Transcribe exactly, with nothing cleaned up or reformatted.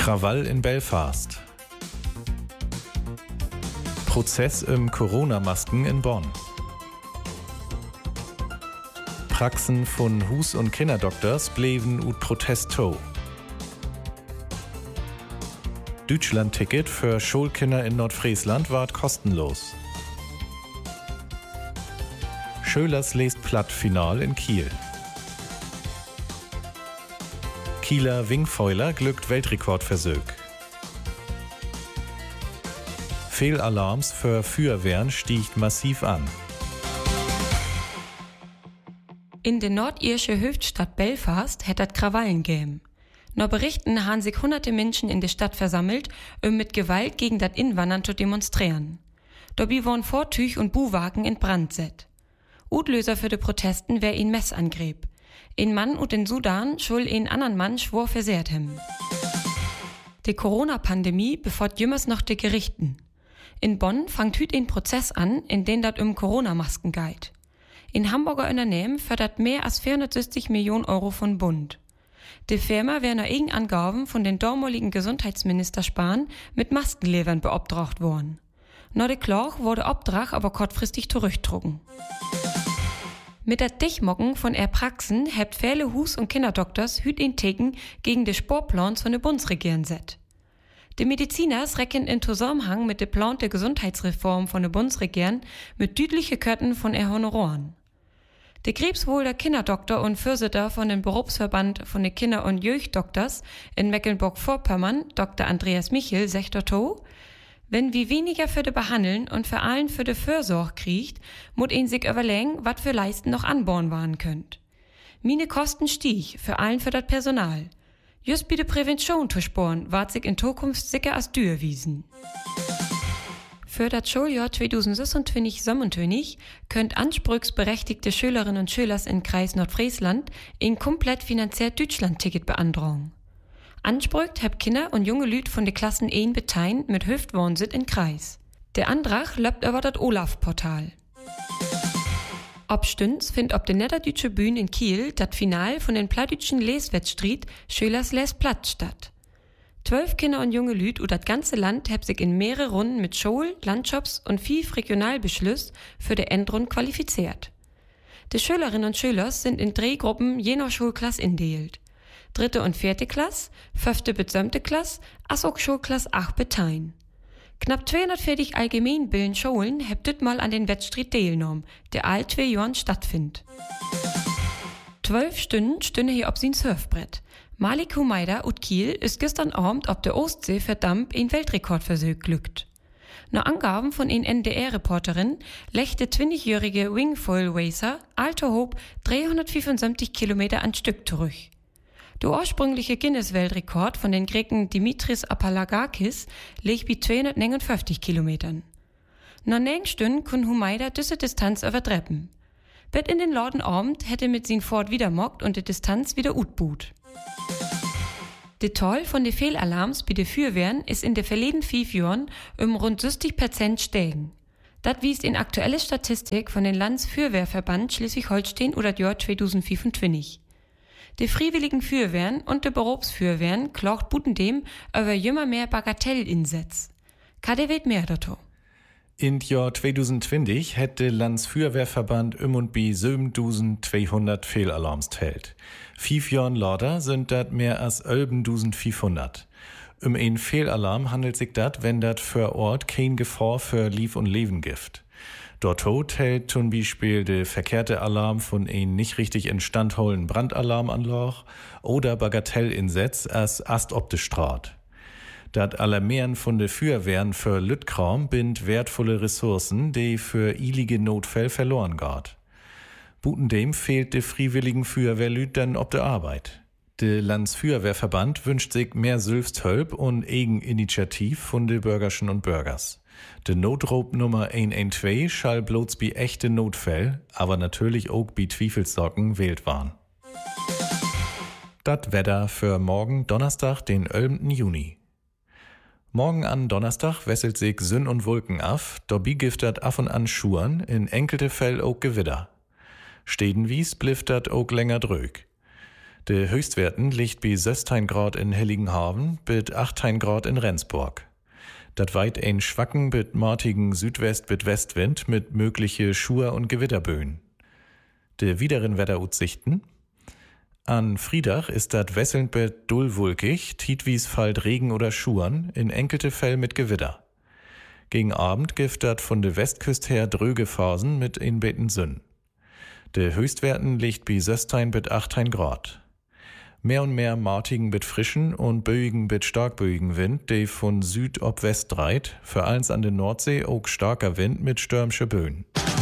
Krawall in Belfast. Prozess im Corona-Masken in Bonn. Praxen von Hus- und Kinderdoktors bleven ut Protest to. Deutschland-Ticket für Schulkinder in Nordfriesland ward kostenlos. Schölers lest Platt-Final in Kiel. Kieler Wingfoiler glückt Weltrekordversuch. Fehlalarms für Feuerwehren stiegt massiv an. In der nordirische Hauptstadt Belfast hätte es Krawallen gegeben. Nach Berichten haben sich hunderte Menschen in der Stadt versammelt, um mit Gewalt gegen das Inwandern zu demonstrieren. Dabei wurden Vortüch und Buhwagen in Brand set. Utlöser für die Protesten wär ein Messangriff. Ein Mann ut in Sudan schul einen anderen Mann schwor versehrt hem. Die Corona-Pandemie befort jümmers noch die Gerichten. In Bonn fangt hüt ein Prozess an, in den dat um Corona-Masken geht. In Hamburger Unternehmen fördert mehr als vierhundertsechzig Millionen Euro von Bund. Die Firma wär nach eigenen Angaben von den damaligen Gesundheitsminister Spahn mit Maskenlevern beobtracht worden. Nach der Klage wurde Obdrach aber kurzfristig zurückgezogen. Mit der Dichtmocken von er Praxen hebt viele Hus- und Kinderdoktors hüt in Tegen gegen de Sportplans von der Bundesregierung set. Die Mediziners recken in Zusammenhang mit der Plan der Gesundheitsreform von der Bundesregierung mit deutliche Kötten von er Honoren. Der Krebswohl der Kinderdoktor und Vorsitter von dem Berufsverband von den Kinder- und Jugenddoktors in Mecklenburg-Vorpommern, Doktor Andreas Michel, sagt dazu, wenn wir weniger für die Behandeln und vor allem für die Fürsorge kriegt, muss ihn sich überlegen, was für Leisten noch anbauen waren könnt. Mine Kosten stieg, vor allem für das Personal. Just bei der Prävention zu sparen, ward sich in Zukunft sicher als dür wiesen. Für das Schuljahr zweitausendsechsundzwanzig siebenundzwanzig könnt anspruchsberechtigte Schülerinnen und Schüler in Kreis Nordfriesland ein komplett finanziert Deutschland-Ticket beantragen. Ansprucht hab Kinder und junge Lüd von de Klassen ein betein mit Hüftwohnsitz in Kreis. Der Antrag löpt über das Olaf-Portal. Obstünds find ob de Niederdeutsche Bühne in Kiel dat Final von den plattdütschen Leswettstriet Schülers Les Platt statt. Zwölf Kinder und junge Lüd und dat ganze Land hab sich in mehrere Runden mit Schul-, Landschaft's- und fünf Regionalbeschlüsse für de Endrunde qualifiziert. Die Schülerinnen und Schüler sind in drei Gruppen je nach Schulklasse indeelt. Dritte und vierte Klasse, fünfte bis siebte Klasse, as auch Schulklasse acht betein. Knapp zweihundertvierzig allgemeinbildende Schulen habt dit mal an den Wettstreit teilgenommen, der all zwei Jahren stattfindet. Zwölf Stunden stünde hier ob sin Surfbrett. Malik Humaida ut Kiel ist gestern Abend ob der Ostsee für Dampf ein Weltrekordversuch glückt. Nach Angaben von ein N D R-Reporterin lächte zwanzigjährige Wingfoil Racer Alter Hope dreihundertfünfundsiebzig Kilometer an Stück zurück. Der ursprüngliche Guinness-Weltrekord von den Greken Dimitris Apalagakis liegt bei zweihundertneunundfünfzig Kilometern. Nach neun Stunden kann Humaida diese Distanz übertreffen. Bet in den Laden Abend hätte mit sin Ford wieder mockt und die Distanz wieder utbut. Die Toll von den Fehlalarms bei den Feuerwehren ist in den verleden fünf Jahren um rund sechzig Prozent steigen. Das wies in aktuelle Statistik von den Landesfeuerwehrverband Schleswig-Holstein oder das Jahr zweitausendfünfundzwanzig. Die freiwilligen Feuerwehren und die Berufsfeuerwehren klagt budendem über jümmer mehr Bagatellinsätze. Kade weet mehr dazu. In Jahr zweitausendzwanzig hätte Landesfeuerwehrverband um und bei siebentausendzweihundert Fehlalarms zählt. Fünf Jahren later sind dat mehr als elftausendfünfhundert. Um ein Fehlalarm handelt sich dat, wenn dat für Ort kein Gefahr für Lief und Leben gibt. Dort hält zum Beispiel der verkehrte Alarm von ein nicht richtig instand holen Brandalarmanlage oder Bagatellinsetz als Ast ob de Straat. Dat Alarmieren von de Feuerwehren für Lüttkram bindt wertvolle Ressourcen, die für ilige Notfälle verloren geht. Budendem fehlt de freiwilligen Feuerwehrlüd dann ob de Arbeit. Der Landesfeuerwehrverband wünscht sich mehr Selbsthilfe und Eigeninitiativ von de Bürgerschen und Bürgers. De Notruf Nummer hundertzwölf schall bloß bei echte Notfälle, aber natürlich auch bei Zweifelssocken wählt waren. Dat Wetter für morgen Donnerstag, den elften Juni. Morgen an Donnerstag wesselt sich Sünn und Wolken af, dabei gibt dat af und an Schuren, in enkelte Fäll auch Gewitter. Stedenwies blifft dat auch länger drög. De Höchstwerten liegt bi sechzehn Grad in Heiligenhafen bis achtzehn Grad in Rendsburg. Dat weit ein schwachen bis martigen Südwest- bis Westwind mit mögliche Schur- und Gewitterböen. De wideren Wetteraussichten. An Friedach ist dat wesselnd bis dullwolkig, tietwies fallt Regen oder Schuren, in enkelte Fäll mit Gewitter. Gegen Abend gibt dat von de Westküste her dröge Phasen mit inbeten Sünn. De Höchstwerten liegt bi sechzehn bis achtzehn Grad. Mehr und mehr martigen mit frischen und böigen mit starkböigen Wind, der von Süd ob West dreit, für eins an der Nordsee auch starker Wind mit stürmische Böen.